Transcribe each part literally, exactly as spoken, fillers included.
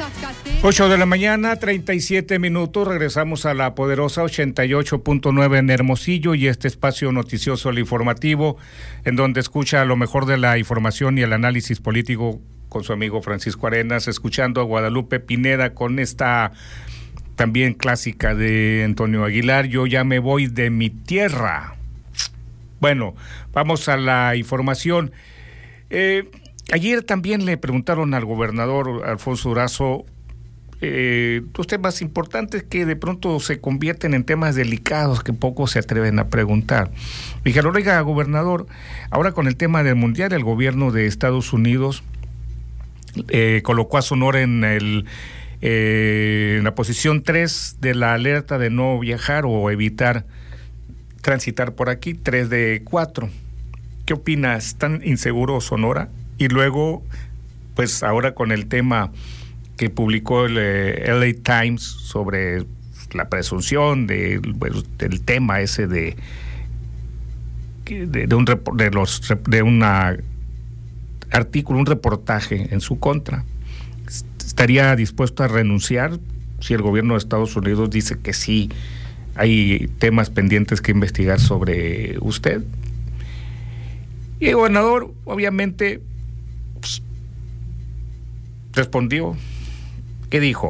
ocho de la mañana, treinta y siete minutos, regresamos a la poderosa ochenta y ocho punto nueve en Hermosillo y este espacio noticioso, el informativo, en donde escucha lo mejor de la información y el análisis político con su amigo Francisco Arenas, escuchando a Guadalupe Pineda con esta también clásica de Antonio Aguilar, Yo ya me voy de mi tierra. Bueno, vamos a la información. Eh, ayer también le preguntaron al gobernador Alfonso Durazo Eh, los temas importantes que de pronto se convierten en temas delicados que pocos se atreven a preguntar. Dijeron, oiga, gobernador, ahora con el tema del mundial, el gobierno de Estados Unidos eh, colocó a Sonora en, el, eh, en la posición tres de la alerta de no viajar o evitar transitar por aquí, tres de cuatro. ¿Qué opinas? ¿Tan inseguro Sonora? Y luego, pues ahora con el tema que publicó el eh, L A Times sobre la presunción de, bueno, del tema ese de de, de un de los de una artículo, un reportaje en su contra. ¿Estaría dispuesto a renunciar si el gobierno de Estados Unidos dice que sí hay temas pendientes que investigar sobre usted? Y el gobernador obviamente pues, respondió. ¿Qué dijo?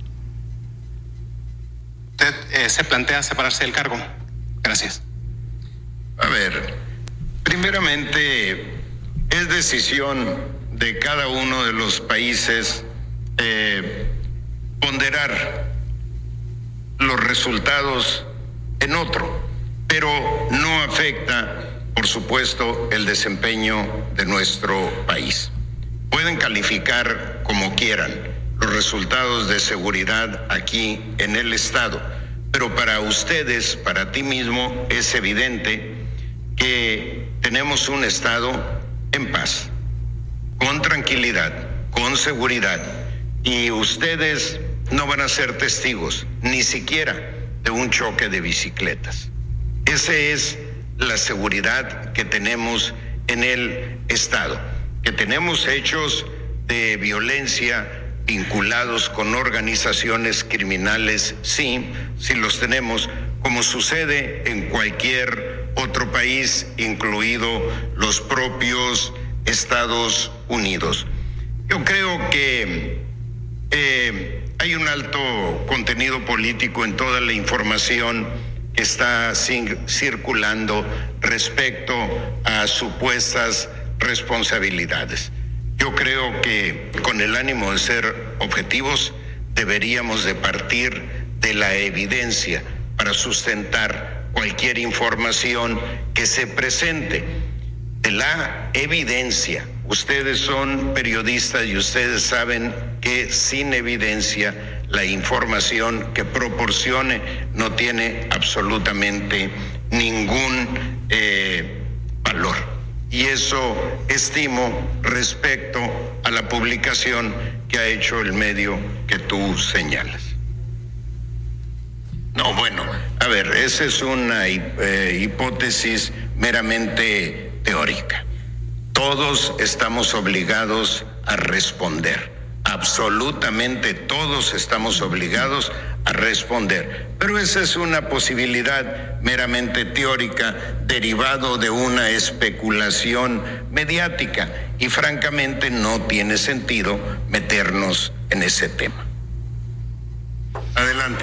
¿Usted eh, se plantea separarse del cargo? Gracias. A ver, primeramente es decisión de cada uno de los países eh, ponderar los resultados en otro, pero no afecta, por supuesto, el desempeño de nuestro país. Pueden calificar como quieran los resultados de seguridad aquí en el estado, pero para ustedes, para ti mismo, es evidente que tenemos un estado en paz, con tranquilidad, con seguridad, y ustedes no van a ser testigos ni siquiera de un choque de bicicletas. Esa es la seguridad que tenemos en el estado, que tenemos hechos de violencia vinculados con organizaciones criminales, sí, sí los tenemos, como sucede en cualquier otro país, incluido los propios Estados Unidos. Yo creo que eh, hay un alto contenido político en toda la información que está circulando respecto a supuestas responsabilidades. Yo creo que con el ánimo de ser objetivos deberíamos de partir de la evidencia para sustentar cualquier información que se presente. De la evidencia. Ustedes son periodistas y ustedes saben que sin evidencia la información que proporcione no tiene absolutamente ningún eh, valor. Y eso estimo respecto a la publicación que ha hecho el medio que tú señalas. No, bueno, a ver, esa es una eh, hipótesis meramente teórica. Todos estamos obligados a responder. Absolutamente todos estamos obligados a responder, pero esa es una posibilidad meramente teórica derivado de una especulación mediática y francamente no tiene sentido meternos en ese tema. Adelante.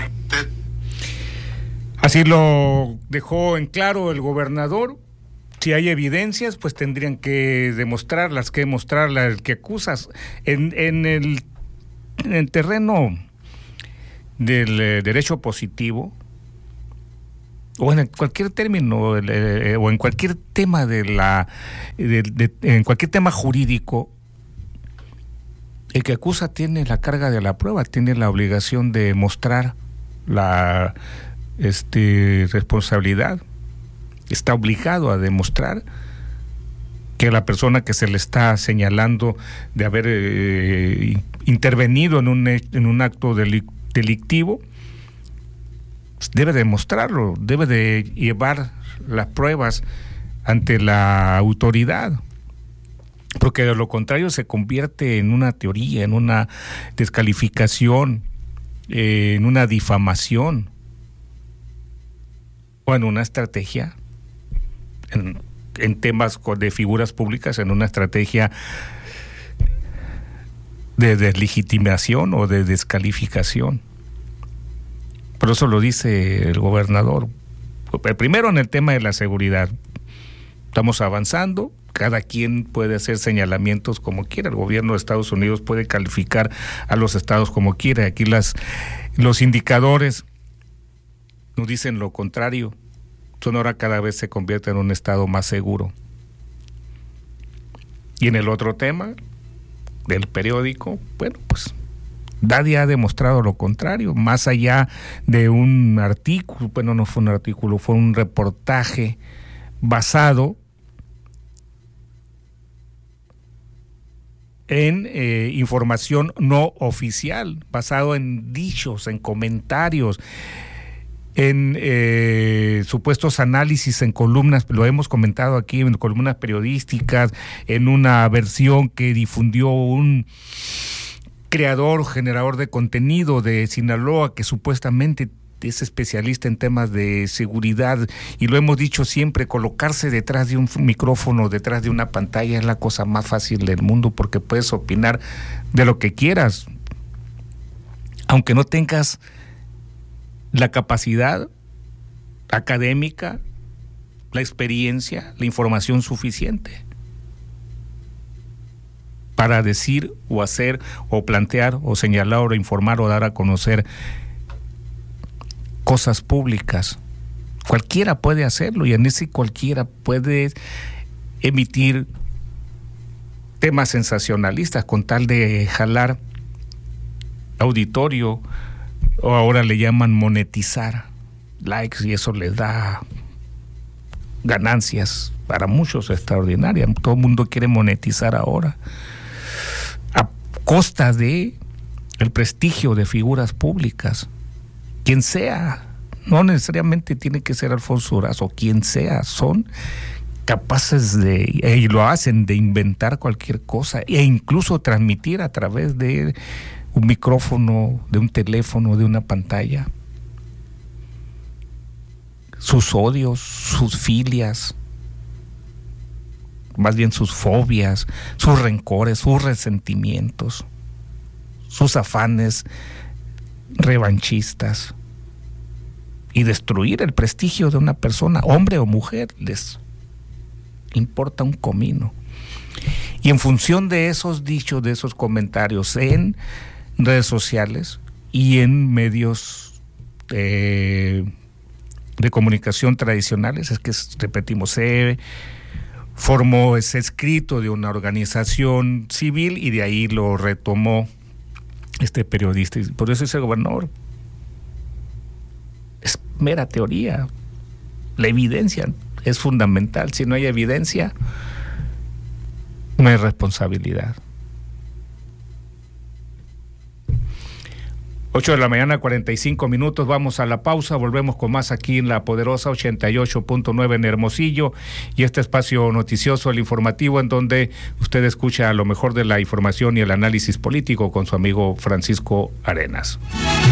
Así lo dejó en claro el gobernador. Si hay evidencias, pues tendrían que demostrarlas, que demostrarlas el que acusas. En, en, el, en el terreno del eh, derecho positivo, o en cualquier término, eh, o en cualquier tema de la, de, de, en cualquier tema jurídico, el que acusa tiene la carga de la prueba, tiene la obligación de mostrar la este, responsabilidad. Está obligado a demostrar que la persona que se le está señalando de haber eh, intervenido en un, en un acto delictivo debe demostrarlo, debe de llevar las pruebas ante la autoridad. porque de lo contrario se convierte en una teoría, en una descalificación, eh, en una difamación o en una estrategia, en, en temas de figuras públicas, en una estrategia de deslegitimación o de descalificación. Por eso lo dice el gobernador. Primero, en el tema de la seguridad, estamos avanzando. Cada quien puede hacer señalamientos como quiera. El gobierno de Estados Unidos puede calificar a los estados como quiera. Aquí las, los indicadores nos dicen lo contrario. Sonora cada vez se convierte en un estado más seguro. Y en el otro tema del periódico, bueno, pues nadie ha demostrado lo contrario. Más allá de un artículo, bueno, no fue un artículo, fue un reportaje basado en eh, información no oficial, basado en dichos, en comentarios, en eh, supuestos análisis en columnas, lo hemos comentado aquí, en columnas periodísticas, en una versión que difundió un creador, generador de contenido de Sinaloa, que supuestamente es especialista en temas de seguridad, y lo hemos dicho siempre, colocarse detrás de un micrófono, detrás de una pantalla es la cosa más fácil del mundo, porque puedes opinar de lo que quieras, aunque no tengas la capacidad académica, la experiencia, la información suficiente para decir o hacer o plantear o señalar o informar o dar a conocer cosas públicas. Cualquiera puede hacerlo, y en ese cualquiera puede emitir temas sensacionalistas con tal de jalar auditorio, o ahora le llaman monetizar likes, y eso les da ganancias para muchos extraordinarias. Todo el mundo quiere monetizar ahora a costa de el prestigio de figuras públicas. Quien sea, no necesariamente tiene que ser Alfonso Durazo, quien sea, son capaces de, y lo hacen, de inventar cualquier cosa e incluso transmitir a través de un micrófono, de un teléfono, de una pantalla, sus odios, sus filias, más bien sus fobias, sus rencores, sus resentimientos, sus afanes revanchistas, y destruir el prestigio de una persona, hombre o mujer, les importa un comino. Y en función de esos dichos, de esos comentarios en redes sociales y en medios eh, de comunicación tradicionales, es que, repetimos, se formó ese escrito de una organización civil y de ahí lo retomó este periodista. Y por eso dice el gobernador, es mera teoría. La evidencia es fundamental. Si no hay evidencia, no hay responsabilidad. ocho de la mañana, cuarenta y cinco minutos, vamos a la pausa, volvemos con más aquí en la poderosa ochenta y ocho punto nueve en Hermosillo, y este espacio noticioso, el informativo, en donde usted escucha lo mejor de la información y el análisis político con su amigo Francisco Arenas.